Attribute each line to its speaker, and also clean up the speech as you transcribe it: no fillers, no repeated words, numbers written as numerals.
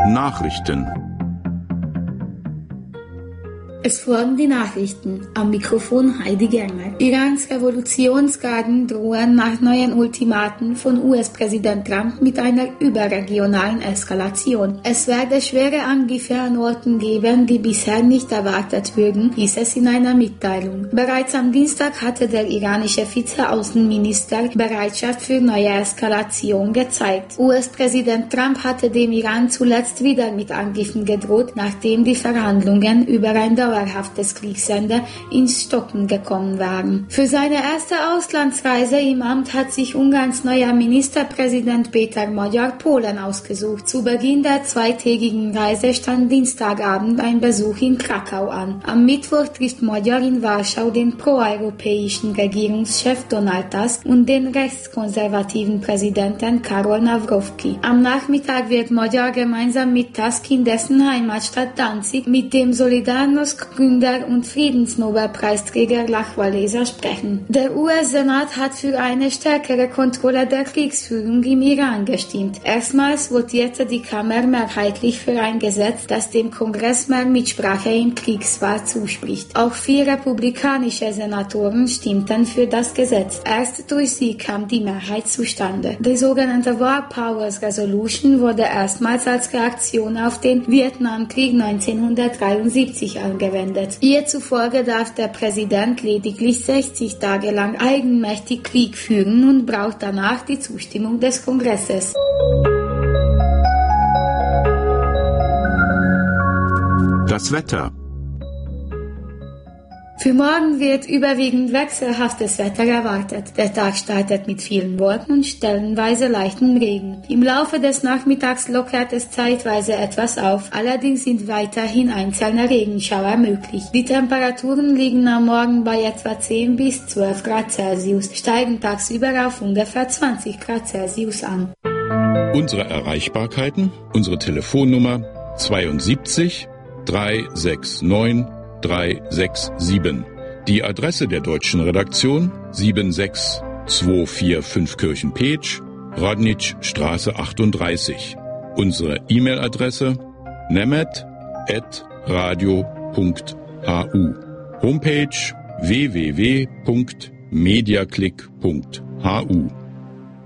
Speaker 1: Nachrichten.
Speaker 2: Es folgen die Nachrichten. Am Mikrofon Heidi Germer. Irans Revolutionsgarden drohen nach neuen Ultimaten von US-Präsident Trump mit einer überregionalen Eskalation. Es werde schwere Angriffe an Orten geben, die bisher nicht erwartet würden, hieß es in einer Mitteilung. Bereits am Dienstag hatte der iranische Vizeaußenminister Bereitschaft für neue Eskalation gezeigt. US-Präsident Trump hatte dem Iran zuletzt wieder mit Angriffen gedroht, nachdem die Verhandlungen über ein dauerhaftes Kriegsende ins Stocken gekommen waren. Für seine erste Auslandsreise im Amt hat sich Ungarns neuer Ministerpräsident Péter Magyar Polen ausgesucht. Zu Beginn der zweitägigen Reise stand Dienstagabend ein Besuch in Krakau an. Am Mittwoch trifft Magyar in Warschau den proeuropäischen Regierungschef Donald Tusk und den rechtskonservativen Präsidenten Karol Nawrocki. Am Nachmittag wird Magyar gemeinsam mit Tusk in dessen Heimatstadt Danzig mit dem Solidarność-Gründer und Friedensnobelpreisträger Lech Walesa sprechen. Der US-Senat hat für eine stärkere Kontrolle der Kriegsführung im Iran gestimmt. Erstmals votierte die Kammer mehrheitlich für ein Gesetz, das dem Kongress mehr Mitsprache im Kriegsfall zuspricht. Auch 4 republikanische Senatoren stimmten für das Gesetz. Erst durch sie kam die Mehrheit zustande. Die sogenannte War Powers Resolution wurde erstmals als Reaktion auf den Vietnamkrieg 1973 angewendet. Ihr zufolge darf der Präsident lediglich 60 Tage lang eigenmächtig Krieg führen und braucht danach die Zustimmung des Kongresses.
Speaker 1: Das Wetter.
Speaker 2: Für morgen wird überwiegend wechselhaftes Wetter erwartet. Der Tag startet mit vielen Wolken und stellenweise leichten Regen. Im Laufe des Nachmittags lockert es zeitweise etwas auf, allerdings sind weiterhin einzelne Regenschauer möglich. Die Temperaturen liegen am Morgen bei etwa 10 bis 12 Grad Celsius, steigen tagsüber auf ungefähr 20 Grad Celsius an.
Speaker 1: Unsere Erreichbarkeiten, unsere Telefonnummer 72 369 367. Die Adresse der deutschen Redaktion 76245 Kirchenpeetsch, Radnitzstraße 38. Unsere E-Mail-Adresse nemet@radio.hu. Homepage www.mediaclick.hu.